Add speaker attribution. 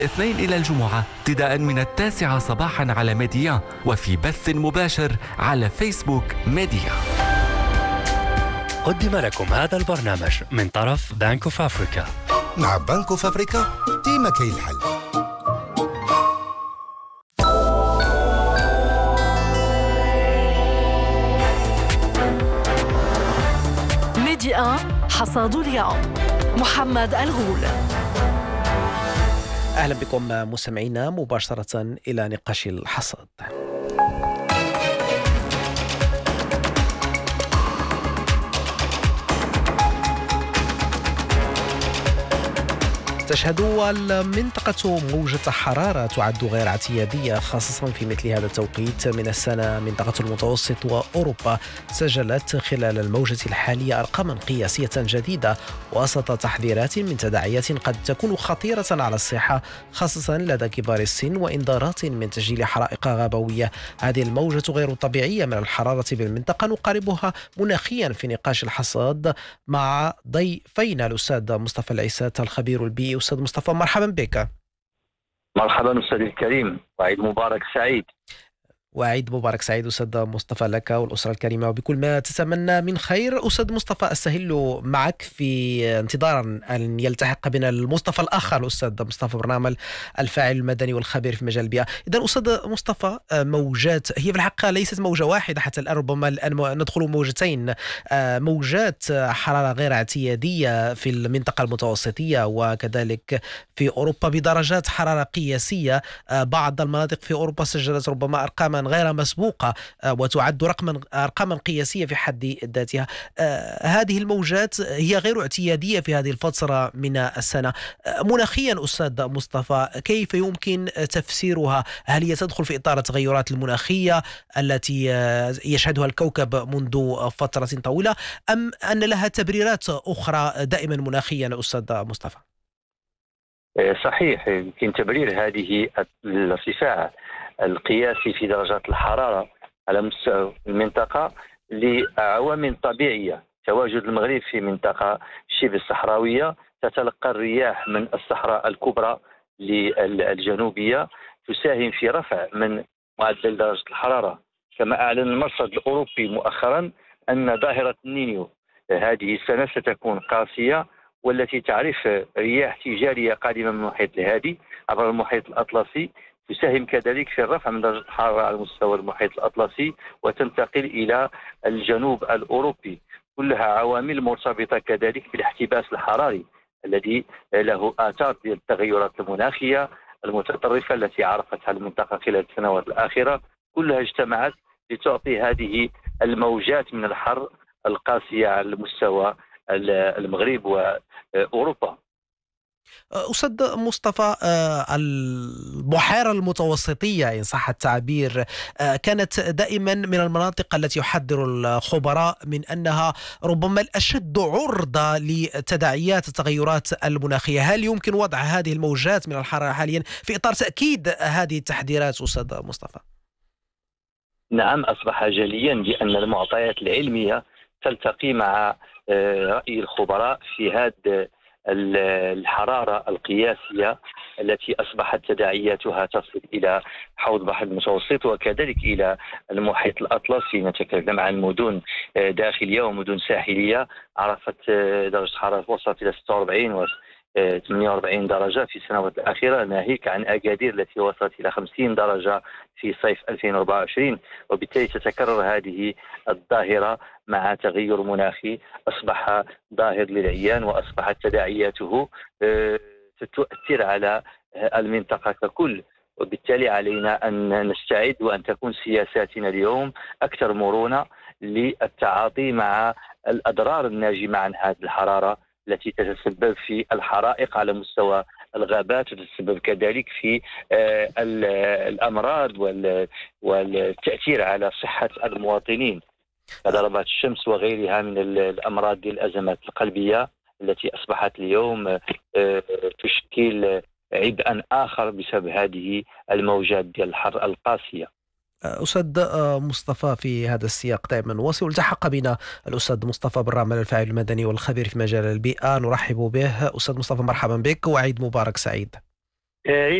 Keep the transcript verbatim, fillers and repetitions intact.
Speaker 1: اثنين إلى الجمعة ابتداء من التاسعة صباحا على ميديا، وفي بث مباشر على فيسبوك ميديا.
Speaker 2: قدم لكم هذا البرنامج من طرف بنك اوف افريكا.
Speaker 3: مع بنك اوف افريكا ديما كاين الحل.
Speaker 4: ميديا حصاد اليوم، محمد الغول.
Speaker 5: أهلا بكم مستمعينا مباشرة إلى نقاش الحصاد. تشهد المنطقة موجة حرارة تعد غير اعتيادية، خاصة في مثل هذا التوقيت من السنة. منطقة المتوسط وأوروبا سجلت خلال الموجة الحالية أرقاما قياسية جديدة وسط تحذيرات من تداعيات قد تكون خطيرة على الصحة، خاصة لدى كبار السن، وإنذارات من تسجيل حرائق غابوية. هذه الموجة غير الطبيعية من الحرارة بالمنطقة نقاربها مناخيا في نقاش الحصاد مع ضيفينا الأستاذ مصطفى العيسات الخبير البيئي. أستاذ مصطفى مرحبا بك.
Speaker 6: مرحبا أستاذ الكريم، وعيد مبارك سعيد.
Speaker 5: وعيد مبارك سعيد أستاذ مصطفى لك والأسرة الكريمة وبكل ما تتمنى من خير. أستاذ مصطفى، أستهل معك في انتظارا أن يلتحق بنا المصطفى الآخر الأستاذ مصطفى برنامج الفاعل المدني والخبير في مجال البيئة. إذن أستاذ مصطفى، موجات هي في الحقيقة ليست موجة واحدة حتى الآن، ربما الآن ندخل موجتين، موجات حرارة غير اعتيادية في المنطقة المتوسطية وكذلك في أوروبا بدرجات حرارة قياسية. بعض المناطق في أوروبا سجلت ربما أرقاما غير مسبوقة وتعد رقما أرقاما قياسية في حد ذاتها. هذه الموجات هي غير اعتيادية في هذه الفترة من السنة. مناخيا أستاذ مصطفى، كيف يمكن تفسيرها؟ هل هي تدخل في إطار التغيرات المناخية التي يشهدها الكوكب منذ فترة طويلة، أم أن لها تبريرات أخرى دائما مناخيا أستاذ مصطفى؟
Speaker 6: صحيح، يمكن تبرير هذه الارتفاع القياسي في درجات الحرارة على مستوى المنطقة لعوامل طبيعية. تواجد المغرب في منطقة شبه صحراوية تتلقى الرياح من الصحراء الكبرى للجنوبية، تساهم في رفع من معدل درجة الحرارة. كما أعلن المرصد الأوروبي مؤخرا أن ظاهرة النينيو هذه السنة ستكون قاسية، والتي تعرف رياح تجارية قادمة من المحيط الهادي عبر المحيط الأطلسي، تساهم كذلك في الرفع من درجة الحرارة على مستوى المحيط الأطلسي وتنتقل إلى الجنوب الأوروبي. كلها عوامل مرتبطة كذلك بالاحتباس الحراري الذي له آثار ديال التغيرات المناخية المتطرفة التي عرفتها المنطقة خلال السنوات الأخيرة. كلها اجتمعت لتعطي هذه الموجات من الحر القاسية على مستوى المغرب وأوروبا.
Speaker 5: أستاذ مصطفى، البحيرة المتوسطية إن صح التعبير كانت دائما من المناطق التي يحذر الخبراء من أنها ربما الأشد عرضة لتداعيات التغيرات المناخية. هل يمكن وضع هذه الموجات من الحرارة حاليا في إطار تأكيد هذه التحذيرات أستاذ مصطفى؟
Speaker 6: نعم، أصبح جليا بأن المعطيات العلمية تلتقي مع رأي الخبراء في هذا الحرارة القياسية التي أصبحت تداعياتها تصل إلى حوض بحر المتوسط وكذلك إلى المحيط الأطلسي. نتكلم عن مدن داخلية ومدن ساحلية عرفت درجة حرارة وصلت إلى ستة وأربعين و ثمانية وأربعين درجة في السنوات الأخيرة، ناهيك عن أكادير التي وصلت إلى خمسين درجة في صيف ألفين وأربعة وعشرين. وبالتالي تتكرر هذه الظاهرة مع تغير مناخي أصبح ظاهر للعيان، وأصبحت تداعياته تؤثر على المنطقة ككل. وبالتالي علينا أن نستعد وأن تكون سياساتنا اليوم أكثر مرونة للتعاطي مع الأضرار الناجمة عن هذه الحرارة التي تتسبب في الحرائق على مستوى الغابات، وتتسبب كذلك في الأمراض والتأثير على صحة المواطنين كضربات الشمس وغيرها من الأمراض ديال الأزمات القلبية التي أصبحت اليوم تشكل عبئا آخر بسبب هذه الموجات ديال الحر القاسية.
Speaker 5: أستاذ مصطفى، في هذا السياق دائما وصل التحق بنا الأستاذ مصطفى برنامج الفاعل المدني والخبير في مجال البيئة، نرحب به. أستاذ مصطفى مرحبا بك وعيد مبارك سعيد.
Speaker 7: آه،